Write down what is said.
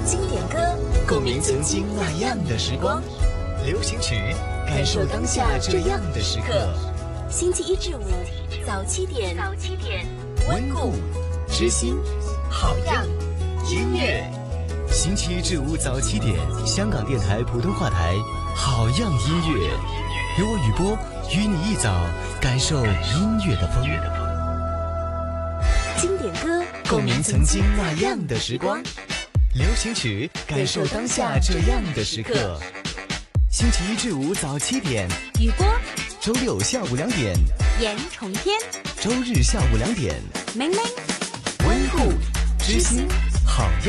经典歌， 共鸣曾经那样的时光。流行曲，感受当下这样的时刻。 星期一至五早7点， 温故知新，好样音乐。星期一至五早7点，香港电台普通话台，好样音乐，由我雨波与你一早感受音乐的风。 经典歌， 共鸣曾经那样的时光。流行曲，感受当下这样的时刻。星期一至五早7点， 雨波； 周六下午2点， 严重天； 周日下午2点， 明明。 温故知新，好样。